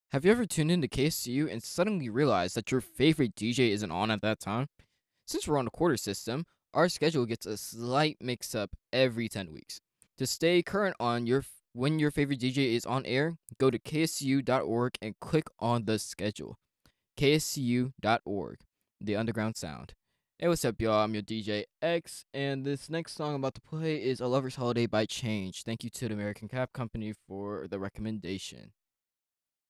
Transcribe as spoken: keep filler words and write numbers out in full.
Have you ever tuned into K S C U and suddenly realized that your favorite D J isn't on at that time? Since we're on a quarter system, our schedule gets a slight mix up every ten weeks. To stay current on your f- when your favorite D J is on air, go to k s c u dot org and click on the schedule. k s c u dot org, the underground sound. Hey, what's up, y'all? I'm your D J X, and this next song I'm about to play is A Lover's Holiday by Change. Thank you to the American Cap Company for the recommendation.